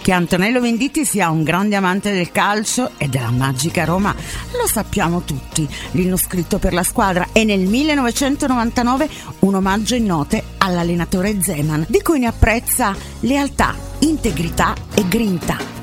Che Antonello Venditti sia un grande amante del calcio e della magica Roma lo sappiamo tutti. L'inno scritto per la squadra è nel 1999 un omaggio in note all'allenatore Zeman, di cui ne apprezza lealtà, integrità e grinta.